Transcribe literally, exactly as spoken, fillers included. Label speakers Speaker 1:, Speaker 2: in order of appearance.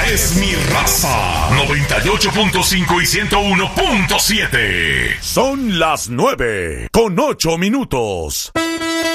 Speaker 1: es mi raza. noventa y ocho punto cinco y ciento uno punto siete.
Speaker 2: Son las nueve con ocho minutos.